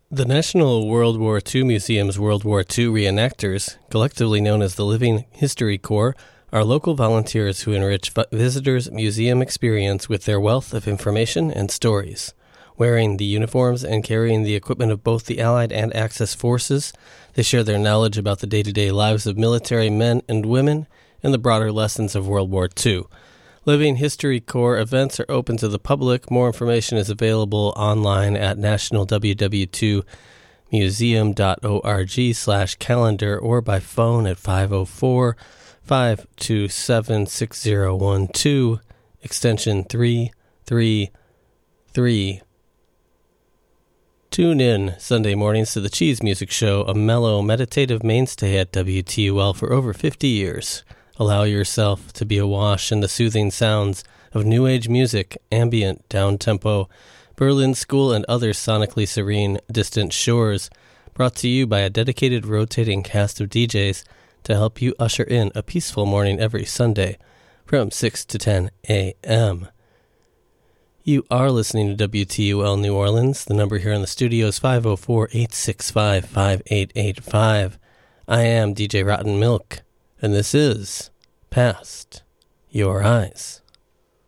The National World War II Museum's World War II reenactors, collectively known as the Living History Corps, are local volunteers who enrich visitors' museum experience with their wealth of information and stories. Wearing the uniforms and carrying the equipment of both the Allied and Axis forces, they share their knowledge about the day-to-day lives of military men and women and the broader lessons of World War II. Living History Corps events are open to the public. More information is available online at nationalww2museum.org/calendar or by phone at 504-527-6012, extension 333. Tune in Sunday mornings to the Cheese Music Show, a mellow, meditative mainstay at WTUL for over 50 years. Allow yourself to be awash in the soothing sounds of new age music, ambient, down-tempo, Berlin School, and other sonically serene distant shores, brought to you by a dedicated rotating cast of DJs to help you usher in a peaceful morning every Sunday from 6 to 10 a.m. You are listening to WTUL New Orleans. The number here in the studio is 504-865-5885. I am DJ Rotten Milk, and this is Past Your Eyes.